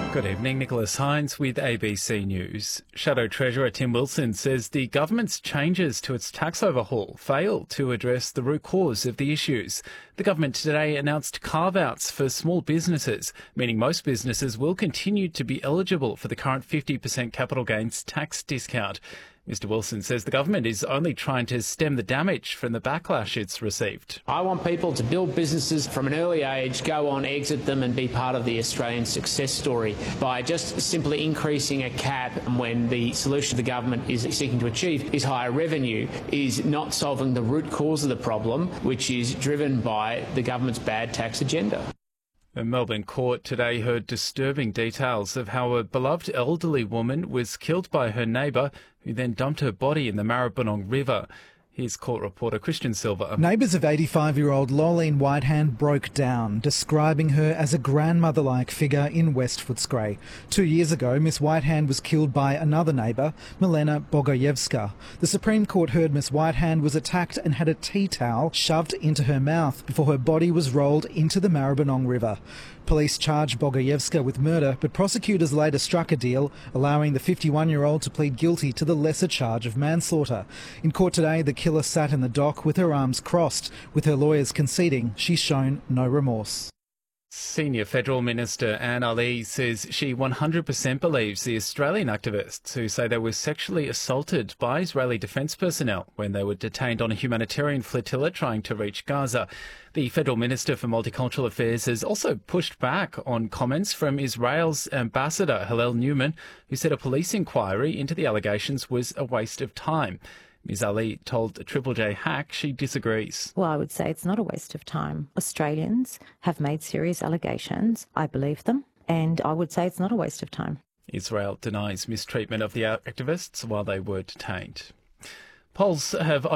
Good evening, Nicholas Hines with ABC News. Shadow Treasurer Tim Wilson says the government's changes to its tax overhaul fail to address the root cause of the issues. The government today announced carve-outs for small businesses, meaning most businesses will continue to be eligible for the current 50% capital gains tax discount. Mr Wilson says the government is only trying to stem the damage from the backlash it's received. I want people to build businesses from an early age, go on, exit them and be part of the Australian success story by just simply increasing a cap when the solution the government is seeking to achieve is higher revenue, is not solving the root cause of the problem, which is driven by the government's bad tax agenda. A Melbourne court today heard disturbing details of how a beloved elderly woman was killed by her neighbour, who then dumped her body in the Maribyrnong River. Here's court reporter Christian Silva. Neighbours of 85-year-old Lolene Whitehand broke down, describing her as a grandmother-like figure in West Footscray. 2 years ago, Miss Whitehand was killed by another neighbour, Milena Bogojevska. The Supreme Court heard Miss Whitehand was attacked and had a tea towel shoved into her mouth before her body was rolled into the Maribyrnong River. Police charged Bogojevska with murder, but prosecutors later struck a deal, allowing the 51-year-old to plead guilty to the lesser charge of manslaughter. In court today, the killer sat in the dock with her arms crossed, with her lawyers conceding she's shown no remorse. Senior Federal Minister Anne Ali says she 100% believes the Australian activists who say they were sexually assaulted by Israeli defence personnel when they were detained on a humanitarian flotilla trying to reach Gaza. The Federal Minister for Multicultural Affairs has also pushed back on comments from Israel's Ambassador Hillel Newman, who said a police inquiry into the allegations was a waste of time. Ms Ali told Triple J Hack she disagrees. Well, I would say it's not a waste of time. Australians have made serious allegations. I believe them. And I would say it's not a waste of time. Israel denies mistreatment of the activists while they were detained. Polls have